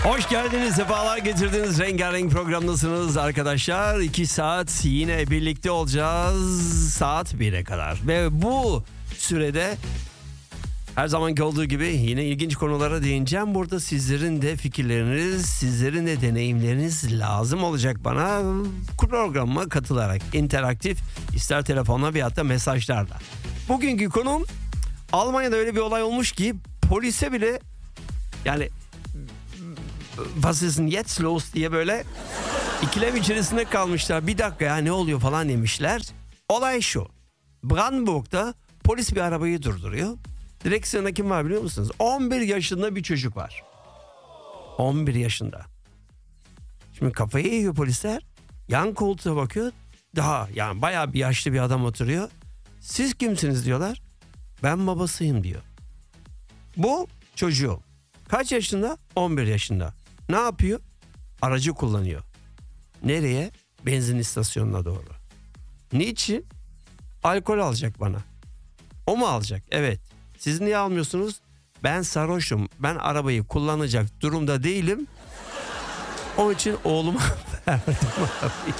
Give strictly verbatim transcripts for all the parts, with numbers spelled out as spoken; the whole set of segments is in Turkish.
Hoş geldiniz, sefalar getirdiniz. Rengarenk programdasınız arkadaşlar. iki saat yine birlikte olacağız. Saat bire kadar. Ve bu sürede her zamanki olduğu gibi yine ilginç konulara değineceğim. Burada sizlerin de fikirleriniz, sizlerin de deneyimleriniz lazım olacak bana. Programa katılarak interaktif, ister telefonla veyahut da mesajlarla. Bugünkü konum, Almanya'da öyle bir olay olmuş ki polise bile yani was ist denn jetzt los diye böyle ikilem içerisinde kalmışlar. Bir dakika ya ne oluyor falan demişler. Olay şu: Brandenburg'da polis bir arabayı durduruyor. Direksiyonda kim var biliyor musunuz? on bir yaşında bir çocuk var. on bir yaşında. Şimdi kafayı yiyor polisler. Yan koltuğa bakıyor. Daha yani bayağı bir yaşlı bir adam oturuyor. Siz kimsiniz diyorlar. Ben babasıyım diyor. Bu çocuğu. Kaç yaşında? on bir yaşında. Ne yapıyor? Aracı kullanıyor. Nereye? Benzin istasyonuna doğru. Niçin? Alkol alacak bana. O mu alacak? Evet. Siz niye almıyorsunuz? Ben sarhoşum. Ben arabayı kullanacak durumda değilim. Onun için oğluma verdim arabayı.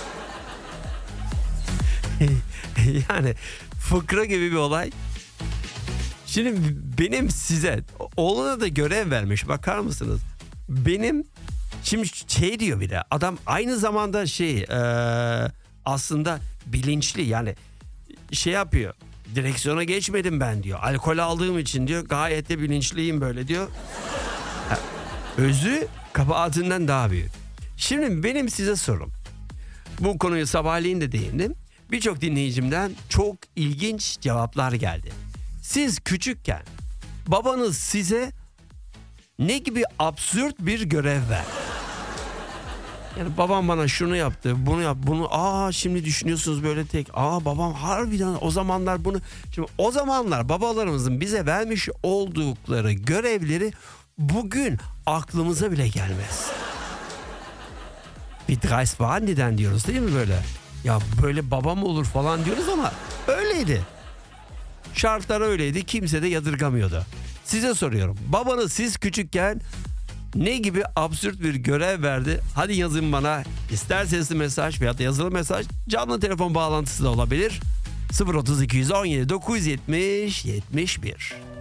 Yani fıkra gibi bir olay. Şimdi benim size, oğluna da görev vermiş, bakar mısınız? Benim şimdi şey diyor bir de adam, aynı zamanda şey e, aslında bilinçli, yani şey yapıyor. Direksiyona geçmedim ben diyor. Alkol aldığım için diyor, gayet de bilinçliyim böyle diyor. Ha, özü kabahatinden daha büyük. Şimdi benim size sorum. Bu konuyu sabahleyin de değindim. Birçok dinleyicimden çok ilginç cevaplar geldi. Siz küçükken babanız size ne gibi absürt bir görev ver? Yani babam bana şunu yaptı, bunu yap, bunu. Aa şimdi düşünüyorsunuz böyle tek. Aa babam harbiden o zamanlar bunu. Şimdi o zamanlar babalarımızın bize vermiş oldukları görevleri bugün aklımıza bile gelmez. Bir Dreiswaniden diyoruz değil mi böyle? Ya böyle babam olur falan diyoruz ama öyleydi. Şartlar öyleydi, kimse de yadırgamıyordu. Size soruyorum, babanız siz küçükken ne gibi absürt bir görev verdi? Hadi yazın bana, ister sesli mesaj veya da yazılı mesaj, canlı telefon bağlantısı da olabilir. sıfır otuz iki yüz on yedi dokuz yüz yetmiş yetmiş bir.